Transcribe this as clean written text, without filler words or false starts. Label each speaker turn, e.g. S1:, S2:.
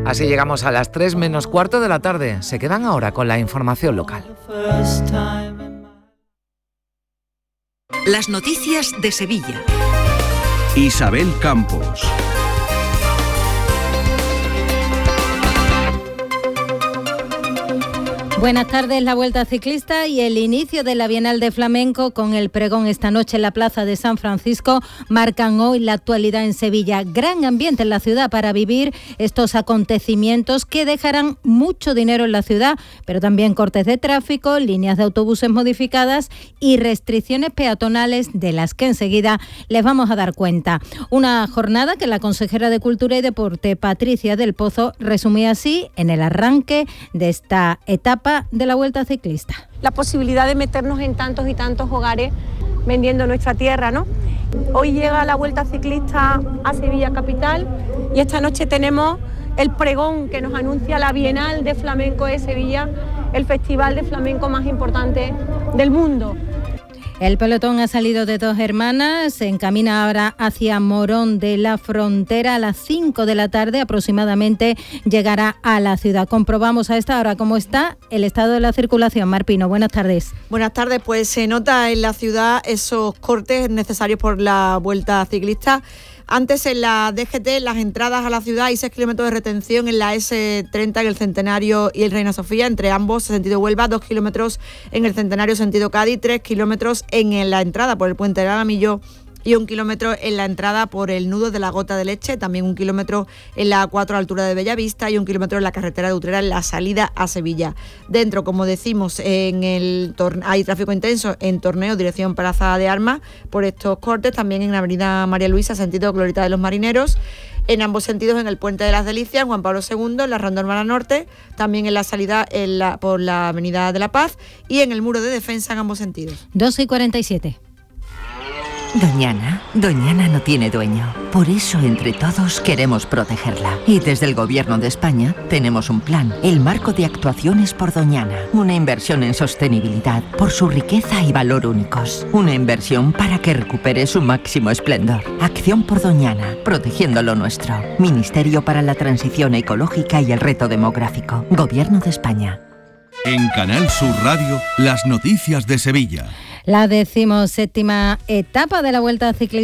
S1: Así llegamos a las 3 menos cuarto de la tarde. Se quedan ahora con la información local.
S2: Las noticias de Sevilla.
S3: Isabel Campos.
S4: Buenas tardes. La Vuelta Ciclista y el inicio de la Bienal de Flamenco con el pregón esta noche en la Plaza de San Francisco marcan hoy la actualidad en Sevilla. Gran ambiente en la ciudad para vivir estos acontecimientos que dejarán mucho dinero en la ciudad, pero también cortes de tráfico, líneas de autobuses modificadas y restricciones peatonales de las que enseguida les vamos a dar cuenta. Una jornada que la consejera de Cultura y Deporte, Patricia del Pozo, resumía así en el arranque de esta etapa de la Vuelta Ciclista.
S5: La posibilidad de meternos en tantos y tantos hogares vendiendo nuestra tierra, ¿no? Hoy llega la Vuelta Ciclista a Sevilla capital y esta noche tenemos el pregón que nos anuncia la Bienal de Flamenco de Sevilla, el festival de flamenco más importante del mundo.
S4: El pelotón ha salido de Dos Hermanas, se encamina ahora hacia Morón de la Frontera. A las 5 de la tarde aproximadamente llegará a la ciudad. Comprobamos a esta hora cómo está el estado de la circulación. Mar Pino, buenas tardes.
S6: Buenas tardes, pues se nota en la ciudad esos cortes necesarios por la Vuelta Ciclista. Antes en la DGT, las entradas a la ciudad, hay 6 kilómetros de retención en la S30 en el Centenario y el Reina Sofía, entre ambos, sentido Huelva, 2 kilómetros en el Centenario, sentido Cádiz, 3 kilómetros en la entrada por el Puente del Alamillo y 1 kilómetro en la entrada por el nudo de la Gota de Leche, también 1 kilómetro en la A4 a la altura de Bellavista y 1 kilómetro en la carretera de Utrera en la salida a Sevilla. Dentro, como decimos, hay tráfico intenso en Torneo, dirección Plaza de Armas, por estos cortes, también en la avenida María Luisa, sentido Glorieta de los Marineros, en ambos sentidos en el Puente de las Delicias, Juan Pablo II, en la Ronda Urbana Norte, también en la salida por la avenida de la Paz y en el Muro de Defensa en ambos sentidos.
S4: 2:47.
S7: Doñana no tiene dueño. Por eso, entre todos, queremos protegerla. Y desde el Gobierno de España tenemos un plan, el Marco de Actuaciones por Doñana. Una inversión en sostenibilidad, por su riqueza y valor únicos. Una inversión para que recupere su máximo esplendor. Acción por Doñana, protegiendo lo nuestro. Ministerio para la Transición Ecológica y el Reto Demográfico. Gobierno de España.
S3: En Canal Sur Radio, las noticias de Sevilla.
S4: La 17ª etapa de la Vuelta Ciclista